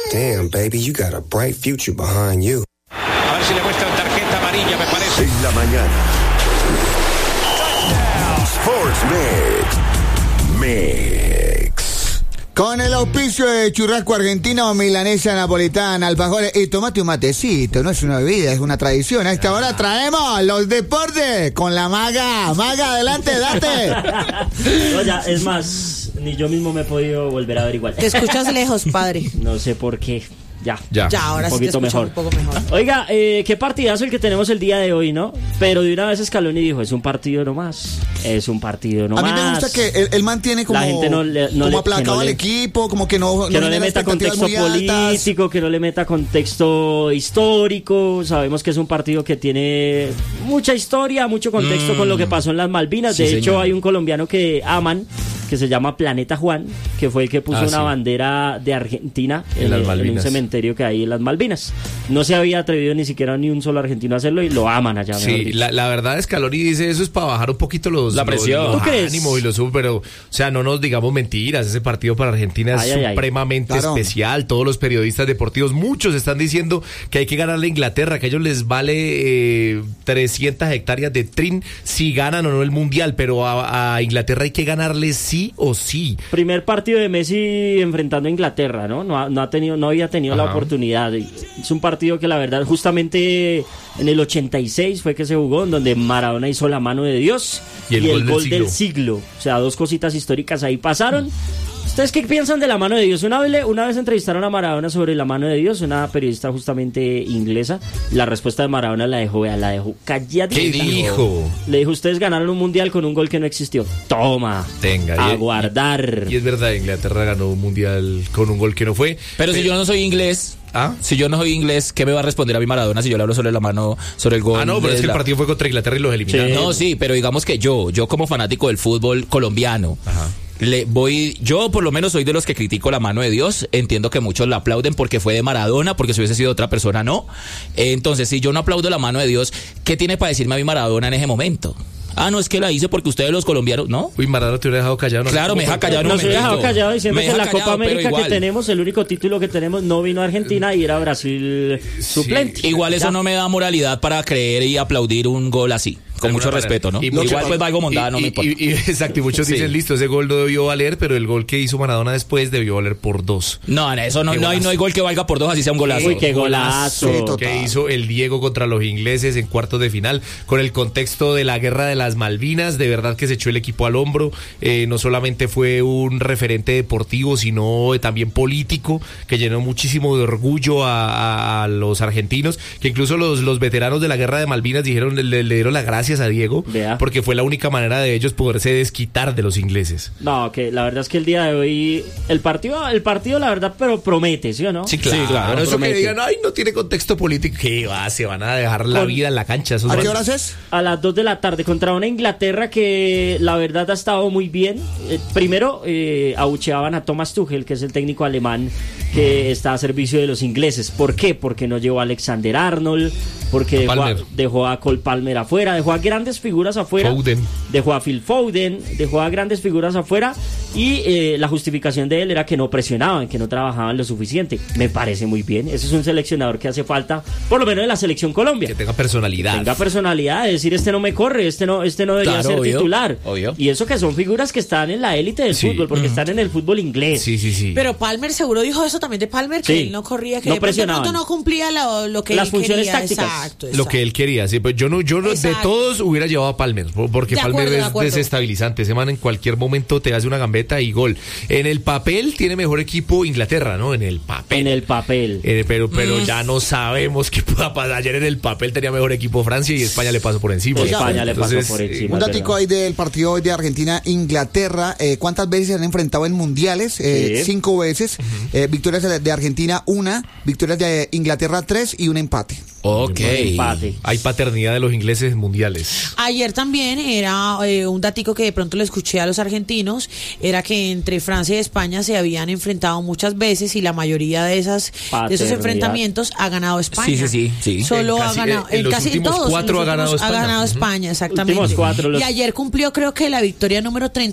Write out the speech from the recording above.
Damn, baby, you got a bright future behind you. A ver si le muestran tarjeta amarilla, me parece. En la mañana. Sports Mix. Con el auspicio de churrasco argentino, milanesa napolitana, alfajores y tomate un matecito. No es una bebida, es una tradición. A esta hora traemos los deportes con la maga. Maga, adelante, date. No, ya, es más, ni yo mismo me he podido volver a averiguar. Te escuchas lejos, padre. No sé por qué. Ya, ahora sí te escucho un poco mejor. Oiga, qué partidazo el que tenemos el día de hoy, ¿no? Pero de una vez Scaloni dijo, es un partido nomás. Es un partido nomás. A mí me gusta que él mantiene como, la gente como aplacado al equipo, como que no le meta contexto político, que no le meta contexto histórico. Sabemos que es un partido que tiene mucha historia, mucho contexto con lo que pasó en las Malvinas. Sí, de hecho, señor. hay un colombiano que aman, que se llama Planeta Juan, que fue el que puso una bandera de Argentina en un cementerio que hay en las Malvinas. No se había atrevido ni siquiera ni un solo argentino a hacerlo y lo aman allá. Sí, la verdad, Scaloni dice eso es para bajar un poquito la presión, ¿Tú crees? ánimo y lo sube, pero, o sea, no nos digamos mentiras. Ese partido para Argentina es supremamente especial. Todos los periodistas deportivos, muchos están diciendo que hay que ganarle a Inglaterra, que a ellos les vale 300 hectáreas de trin si ganan o no el mundial, pero a Inglaterra hay que ganarle sí o sí. Primer partido de Messi enfrentando a Inglaterra, ¿no? No había tenido la oportunidad. Es un partido que la verdad justamente en el 86 fue que se jugó, en donde Maradona hizo la mano de Dios y el gol del siglo. O sea, dos cositas históricas ahí pasaron. ¿Ustedes qué piensan de la mano de Dios? Una vez entrevistaron a Maradona sobre la mano de Dios, una periodista justamente inglesa. La respuesta de Maradona la dejó calladita. ¿Qué dijo? Le dijo, ustedes ganaron un mundial con un gol que no existió. Toma, a guardar. Y es verdad, Inglaterra ganó un mundial con un gol que no fue. Pero si yo no soy inglés... Si yo no soy inglés, ¿qué me va a responder a mi Maradona si yo le hablo sobre la mano, sobre el gol? No, pero es que el partido fue contra Inglaterra y los eliminaron. Sí. No, sí, pero digamos que yo como fanático del fútbol colombiano, yo por lo menos soy de los que critico la mano de Dios. Entiendo que muchos la aplauden porque fue de Maradona, porque si hubiese sido otra persona no. Entonces, si yo no aplaudo la mano de Dios, ¿qué tiene para decirme a mi Maradona en ese momento? No es que la hice porque ustedes los colombianos, ¿no? Uy, Maradona te hubiera dejado callado. No, claro, me deja callado. Nos hubiera dejado callado diciendo que la Copa América que tenemos, el único título que tenemos, no vino a Argentina y era Brasil suplente. Igual eso no me da moralidad para creer y aplaudir un gol así. Con mucho respeto, ¿no? Igual pues valgo mondada, no me importa. Exacto, y muchos dicen, listo, ese gol no debió valer, pero el gol que hizo Maradona después debió valer por 2. No, eso no hay gol que valga por 2, así sea un golazo. Uy, qué golazo. Que hizo el Diego contra los ingleses en cuartos de final, con el contexto de la guerra de las Malvinas, de verdad que se echó el equipo al hombro. No solamente fue un referente deportivo, sino también político, que llenó muchísimo de orgullo a los argentinos, que incluso los veteranos de la guerra de Malvinas le dieron las gracias a Diego, porque fue la única manera de ellos poderse desquitar de los ingleses. No, que la verdad es que el día de hoy el partido la verdad, pero promete, ¿sí o no? Sí, claro. Eso promete. Que digan, no tiene contexto político, ¿qué va? Se van a dejar la vida en la cancha. ¿A qué horas es? A las 2 de la tarde contra una Inglaterra que la verdad ha estado muy bien. Primero abucheaban a Thomas Tuchel, que es el técnico alemán que está a servicio de los ingleses. ¿Por qué? Porque no llevó a Alexander Arnold, porque dejó a Cole Palmer afuera, dejó a grandes figuras afuera, dejó a Phil Foden, dejó a grandes figuras afuera y la justificación de él era que no presionaban, que no trabajaban lo suficiente. Me parece muy bien, ese es un seleccionador que hace falta, por lo menos en la selección Colombia. Que tenga personalidad. De decir, este no me corre, este no debería ser titular. Obvio. Y eso que son figuras que están en la élite del fútbol, porque están en el fútbol inglés. Sí. Pero Palmer seguro dijo eso también de Palmer, que él no corría, que no presionaba, no cumplía lo que las él funciones quería. tácticas. Exacto. Lo que él quería, sí, pues yo no de todos hubiera llevado a Palmer, porque Palmer es desestabilizante. Ese man en cualquier momento te hace una gambeta y gol. En el papel tiene mejor equipo Inglaterra, ¿no? En el papel. Pero ya no sabemos qué pueda pasar. Ayer en el papel tenía mejor equipo Francia y España le pasó por encima. Un datico ahí del partido hoy de Argentina-Inglaterra. ¿Cuántas veces se han enfrentado en mundiales? 5 veces. Victorias de Argentina 1, victorias de Inglaterra 3 y un empate. Ok. Hay paternidad de los ingleses mundiales. Ayer también era un datico que de pronto le escuché a los argentinos, era que entre Francia y España se habían enfrentado muchas veces y la mayoría de esos enfrentamientos ha ganado España. Sí. Solo ha ganado, en casi todos, 4 ha ganado España. Ha ganado España, exactamente. Últimos 4. Y ayer cumplió, creo que la victoria número 30